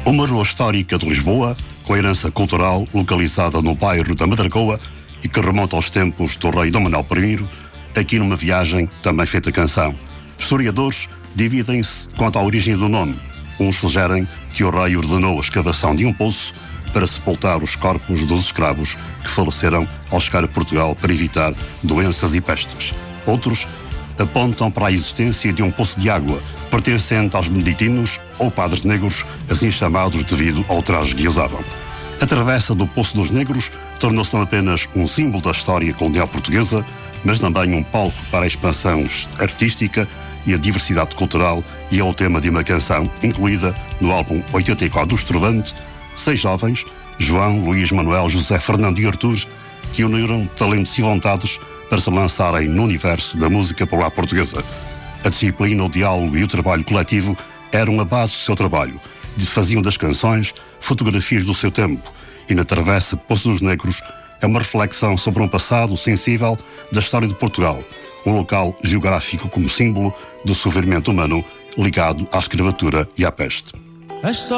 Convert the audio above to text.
Uma rua histórica de Lisboa, com herança cultural, localizada no bairro da Madragoa e que remonta aos tempos do rei Dom Manuel I, aqui numa viagem também feita canção. Historiadores dividem-se quanto à origem do nome. Uns sugerem que o rei ordenou a escavação de um poço para sepultar os corpos dos escravos que faleceram ao chegar a Portugal para evitar doenças e pestes. Outros apontam para a existência de um poço de água pertencente aos beneditinos ou padres negros, assim chamados devido ao traje que usavam. A travessa do Poço dos Negros tornou-se não apenas um símbolo da história colonial portuguesa, mas também um palco para a expansão artística e a diversidade cultural, e é o tema de uma canção incluída no álbum 84 do Estrovante, 6 jovens, João, Luís, Manuel, José, Fernando e Artur, que uniram talentos e vontades para se lançarem no universo da música popular portuguesa. A disciplina, o diálogo e o trabalho coletivo eram a base do seu trabalho. Faziam das canções fotografias do seu tempo, e na travessa Poço dos Negros é uma reflexão sobre um passado sensível da história de Portugal, um local geográfico como símbolo do sofrimento humano ligado à escravatura e à peste.